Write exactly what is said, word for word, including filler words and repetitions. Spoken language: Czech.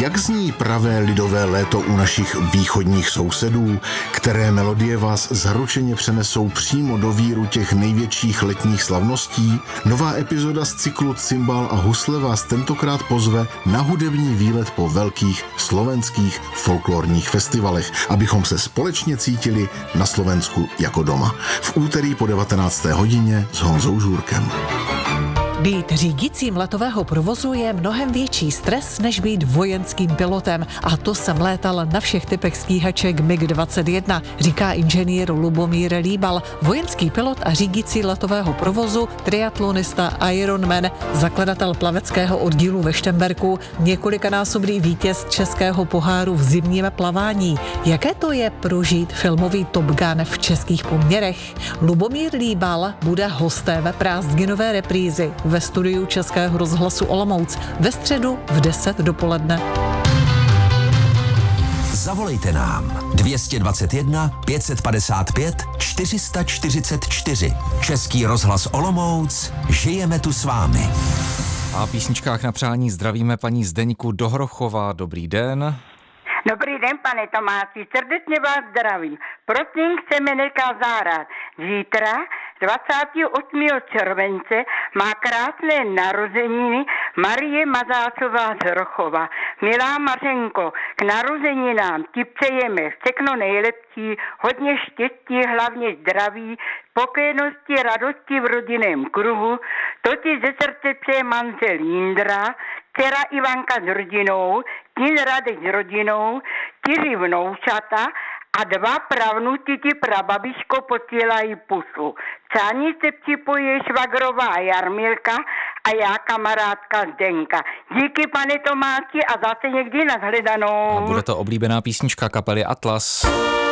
Jak zní pravé lidové léto u našich východních sousedů, které melodie vás zaručeně přenesou přímo do víru těch největších letních slavností? Nová epizoda z cyklu Cimbál a husle vás tentokrát pozve na hudební výlet po velkých slovenských folklorních festivalech, abychom se společně cítili na Slovensku jako doma. V úterý po devatenácté hodině s Honzou Žůrkem. Být řídícím letového provozu je mnohem větší stres, než být vojenským pilotem. A to jsem létal na všech typech stíhaček mig dvacet jedna, říká inženýr Lubomír Líbal, vojenský pilot a řídící letového provozu, triatlonista Ironman, zakladatel plaveckého oddílu ve Štemberku, několikanásobný vítěz českého poháru v zimním plavání. Jaké to je prožít filmový Top Gun v českých poměrech? Lubomír Líbal bude hostem prázdninové reprízy ve studiu Českého rozhlasu Olomouc ve středu v deset dopoledne. Zavolejte nám dvě stě dvacet jedna pět set padesát pět čtyři sta čtyřicet čtyři. Český rozhlas Olomouc, žijeme tu s vámi. A v písničkách na přání zdravíme paní Zdeňku Dohrochová. Dobrý den. Dobrý den, pane Tomáci, srdečně vás zdravím. Prosím, chceme nechat zahrát. Zítra, dvacátého osmého července, má krásné narozeniny Marie Mazácová z Rochova. Milá Mařenko, k narozeninám ti přejeme všechno nejlepší, hodně štěstí, hlavně zdraví, spokojenosti, radosti v rodinném kruhu. To ti ze srdce přeje manžel Jindra, dcera Ivanka s rodinou, syn Radek s rodinou, čtyři vnoučata a dva pravnuti ti prababiško posílají pusu. Přání se připojí švagrová Jarmilka a já kamarádka Zdenka. Díky, pane Tomáči, a zase někdy nashledanou. A bude to oblíbená písnička kapely Atlas.